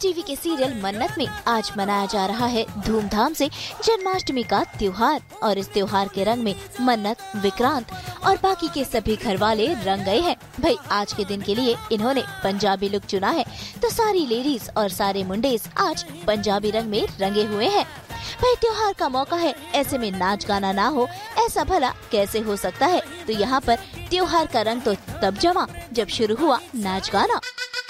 TV के serial मन्नत में आज मनाया जा रहा है धूमधाम से जन्माष्टमी का त्योहार। और इस त्योहार के रंग में मन्नत, विक्रांत और बाकी के सभी घर वाले रंग गए हैं। भाई आज के दिन के लिए इन्होंने पंजाबी लुक चुना है, तो सारी लेडीज और सारे मुंडेस आज पंजाबी रंग में रंगे हुए हैं। भाई त्योहार का मौका है, ऐसे में नाच गाना ना हो ऐसा भला कैसे हो सकता है। तो यहाँ पर त्योहार का रंग तो तब जमा जब शुरू हुआ नाच गाना।